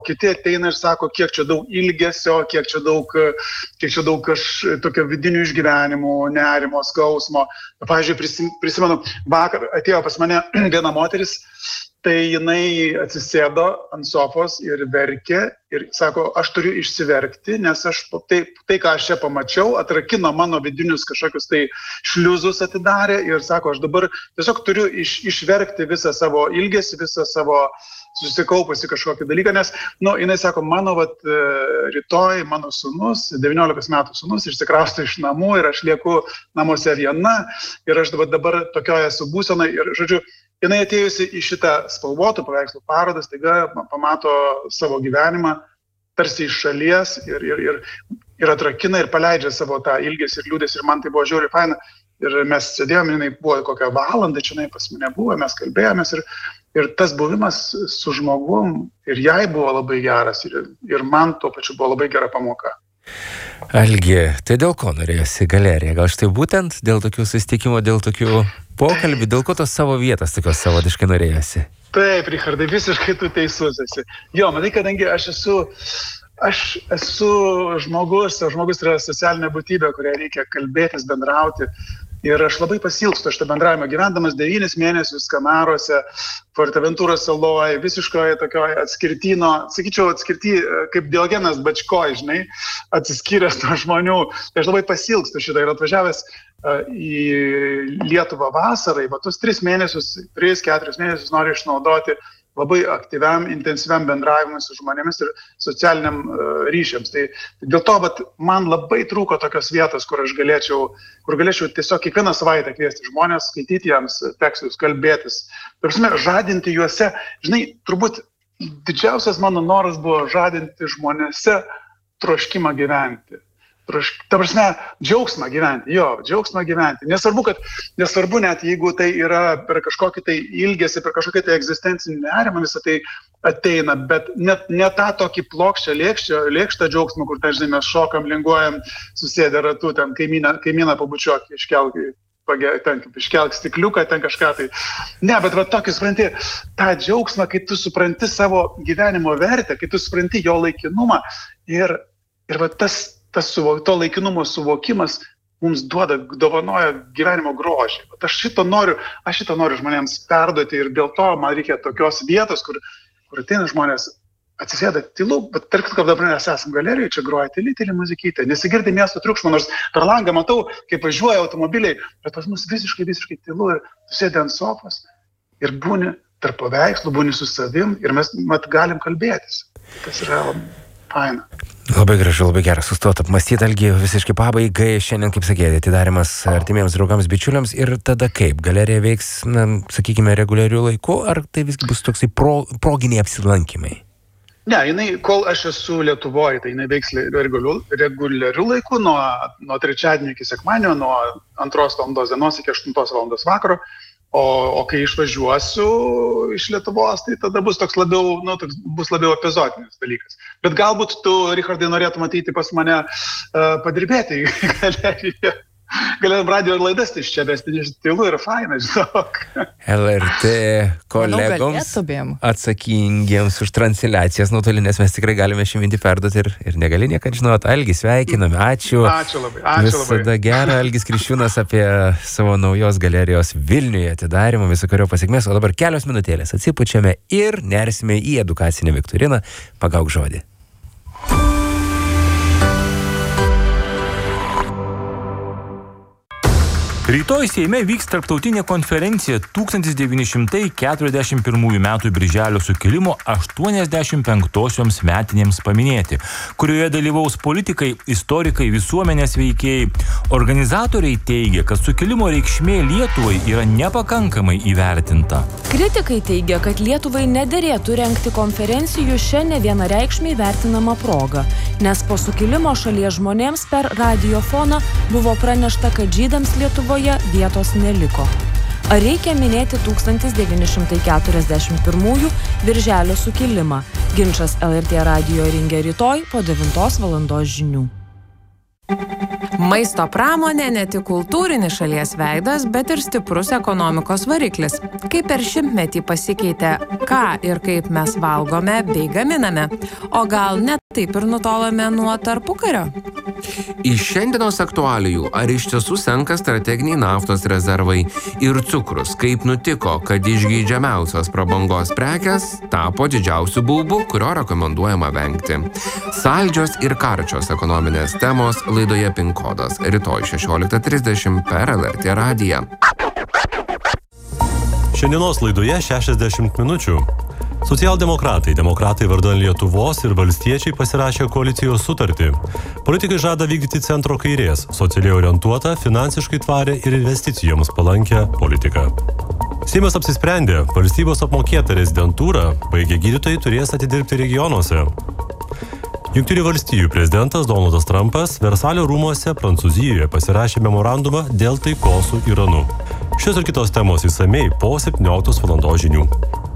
kiti ateina ir sako, kiek čia daug ilgesio, kiek čia daug tokio vidinių išgyvenimų, nerimo, skausmo. Pavyzdžiui, prisimenu, vakar atėjo pas mane viena moteris, tai jinai atsisėdo ant sofos ir verkė ir sako, aš turiu išsiverkti, nes tai, ką aš čia pamačiau, atrakino mano vidinius kažkokius tai šliuzus atidarė ir sako, aš dabar tiesiog turiu išverkti visą savo ilgesį, visą savo susikaupusi kažkokį dalyką, nes, jinai sako, rytoj mano sūnus, 19 metų sūnus, išsikrausto iš namų ir aš lieku namuose viena ir aš dabar tokioje esu būsenai ir, žodžiu, jinai atėjusi į šitą spalvotų paveikslų parodą, staiga pamato savo gyvenimą tarsi iš šalies ir atrakina ir paleidžia savo tą ilgesį ir liūdesį ir man tai buvo žiauriai faina. Ir mes sėdėjome, jinai buvo kokią valandą, čia pas mane buvo, mes kalbėjomės ir tas buvimas su žmogum ir jai buvo labai geras ir man tuo pačiu buvo labai gera pamoka. Algi, tai dėl ko norėjosi galerija? Gal štai būtent dėl tokių susitikimų, dėl tokių pokalbių, dėl ko tos savo vietos tokios savotiškai norėjosi? Taip, Richardai, visiškai tu teisus esi. Jo, matai, kadangi aš esu žmogus, o žmogus yra socialinė būtybė, kuria reikia kalbėtis, bendrauti. Ir aš labai pasilgstu šitą bendravimą, gyvendamas 9 mėnesius Kanarose, Fuerteventuros saloje, visiškoje tokioje atskirti, kaip Diogenas Bačkoj, žinai, atsiskyręs nuo žmonių. Tai aš labai pasilgstu šitą ir atvažiavęs į Lietuvą vasarai, tuos 3-4 mėnesius noriu išnaudoti labai aktyviam, intensyviam bendravimui su žmonėmis ir socialiniam ryšiams. Tai dėl to man labai trūko tokios vietos, kur galėčiau tiesiog kiekvieną savaitę kviesti žmonės, skaityti jiems tekstus, kalbėtis. Prasme, žadinti juose. Žinai, turbūt didžiausias mano noras buvo žadinti žmonėse troškimą gyventi. Ta prasme, džiaugsmą gyventi. Nesvarbu net, jeigu tai yra per kažkokį tai ilgesį, per kažkokį tai egzistencinį nerimą, visą tai ateina, bet ne tą tokį plokščią, lėkštą džiaugsmą, kur ten, žinai, mes šokam, linguojam, susėdę ratu, ten kaimyną pabučiuok, iškelk stikliuką, ten kažką tai. Ne, bet tokį supranti, tą džiaugsmą, kai tu supranti savo gyvenimo vertę, kai tu supranti jo laikinumą ir to laikinumo suvokimas mums dovanoja gyvenimo grožį. Aš šito noriu žmonėms perduoti ir dėl to man reikia tokios vietos, kur ateina žmonės, atsisėda tylu, bet tarkim, kaip dabar mes esam galerijoje, čia groja tyli muzikytė, nesigirdi miesto triukšmo, nors per langą matau, kaip važiuoja automobiliai, bet pas mus visiškai tylu ir tu sėdi ant sofos ir būni tarp paveikslų, būni su savim ir mes galim kalbėtis. Tas yra faina. Labai gražu, labai geras sustot apmąstyti, Algi, visiškai pabaigai. Šiandien, kaip sakėte, atidarimas artimiems draugams, bičiuliams ir tada kaip? Galerija veiks, sakykime, reguliarių laikų, ar tai visgi bus toksai proginiai apsilankymai? Ne, kol aš esu Lietuvoje, tai jinai veiks reguliarių laikų nuo trečiadienio iki sekmadienio, nuo 2 valandos dienos iki 8 valandos vakaro. O kai išvažiuosiu iš Lietuvos, tai tada bus toks labiau epizodinis dalykas. Bet galbūt tu, Richardai, norėtum ateiti pas mane padirbėti į galeriją. Galėtum radio ir laidas iš čia vesti, nes tylu ir faina, žinok. LRT kolegoms atsakingiems už transliacijas nuotolinės mes tikrai galime šį mintį perduoti ir negali niekad žinot. Algi, sveikiname, ačiū. Ačiū labai. Visada gera, Algis Kriščiūnas apie savo naujos galerijos Vilniuje atidarimą, visokiojo pasiekmės. O dabar kelios minutėlės atsipučiame ir nersime į edukacinę viktoriną. Pagauk žodį. Rytoj Seime vyks tarptautinė konferencija 1941 metų Birželio sukilimo 85-osioms metinėms paminėti, kurioje dalyvaus politikai, istorikai, visuomenės veikėjai. Organizatoriai teigia, kad sukilimo reikšmė Lietuvai yra nepakankamai įvertinta. Kritikai teigia, kad Lietuvai nederėtų rengti konferencijų šią nevienareikšmiai vertinamą progą, nes po sukilimo šalies žmonėms per radiofoną buvo pranešta, kad žydams Lietuvoje vietos neliko. Ar reikia minėti 1941 Birželio sukilimą? Ginčas LRT radijo ringe rytoj po 9 valandos žinių. Maisto pramonė ne tik kultūrinis šalies veidas, bet ir stiprus ekonomikos variklis. Kaip per šimtmetį pasikeitė, ką ir kaip mes valgome bei gaminame. O gal net taip ir nutolome nuo tarpukario? Iš šiandienos aktualijų, ar iš tiesų senka strateginiai naftos rezervai ir cukrus, kaip nutiko, kad išgeidžiamiausios prabangos prekės tapo didžiausių baubų, kurio rekomenduojama vengti. Saldžios ir karčios ekonominės temos laidoje Pin kodas rytoj 16:30 per LRT radiją. Šiandienos laidoje 60 minučių. Socialdemokratai, demokratai vardan Lietuvos ir valstiečiai pasirašė koalicijos sutartį. Politikai žada vykdyti centro kairės, socialiai orientuotą, finansiškai tvarę ir investicijoms palankę politiką. Seimas apsisprendė, valstybės apmokėtą rezidentūrą baigę gydytojai turės atidirbti regionuose. Jungtinių valstijų prezidentas Donaldas Trumpas Versalio rūmuose Prancūzijoje pasirašė memorandumą dėl taikos su Iranu. Šios ir kitos temos išsamiai po 17 val. Žinių.